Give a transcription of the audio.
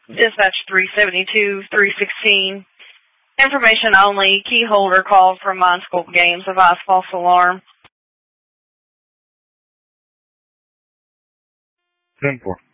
Dispatch 372, 316. Information only. Key holder called from Minescope Games. Advise false alarm. 10-4.